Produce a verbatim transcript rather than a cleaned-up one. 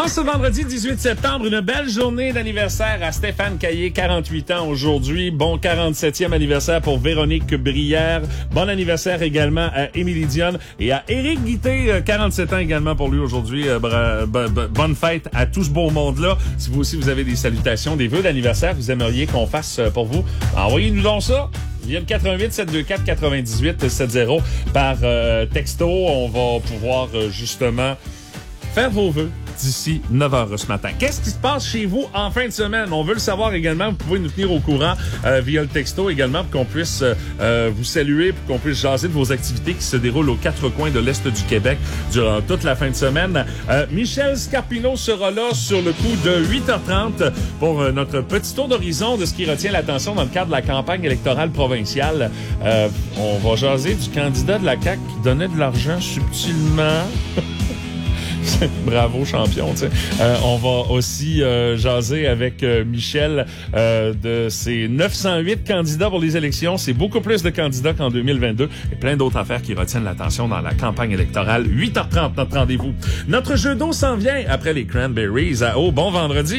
En ce vendredi dix-huit septembre, une belle journée d'anniversaire à Stéphane Caillé, quarante-huit ans aujourd'hui. Bon quarante-septième anniversaire pour Véronique Brière. Bon anniversaire également à Émilie Dionne et à Éric Guité, quarante-sept ans également pour lui aujourd'hui. Bonne fête à tout ce beau monde-là. Si vous aussi vous avez des salutations, des vœux d'anniversaire que vous aimeriez qu'on fasse pour vous, envoyez-nous donc ça. Via le quatre-vingt-huit sept deux quatre quatre-vingt-dix-huit soixante par euh, texto. On va pouvoir euh, justement faire vos vœux d'ici neuf heures ce matin. Qu'est-ce qui se passe chez vous en fin de semaine? On veut le savoir également. Vous pouvez nous tenir au courant euh, via le texto également pour qu'on puisse euh, vous saluer, pour qu'on puisse jaser de vos activités qui se déroulent aux quatre coins de l'Est du Québec durant toute la fin de semaine. Euh, Michel Scarpino sera là sur le coup de huit heures trente pour euh, notre petit tour d'horizon de ce qui retient l'attention dans le cadre de la campagne électorale provinciale. Euh, on va jaser du candidat de la C A Q qui donnait de l'argent subtilement. Bravo, champion, tu sais. Euh, on va aussi euh, jaser avec euh, Michel euh, de ces neuf cent huit candidats pour les élections. C'est beaucoup plus de candidats qu'en deux mille vingt-deux et plein d'autres affaires qui retiennent l'attention dans la campagne électorale. huit heures trente, notre rendez-vous. Notre jeu d'eau s'en vient après les Cranberries à Haut. Bon vendredi.